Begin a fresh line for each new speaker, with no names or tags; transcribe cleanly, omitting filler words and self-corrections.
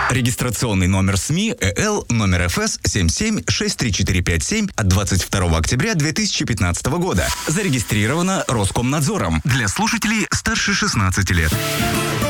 Регистрационный номер СМИ ЭЛ номер ФС 77-63457 от 22 октября 2015 года. Зарегистрировано Роскомнадзором. Для слушателей старше 16 лет.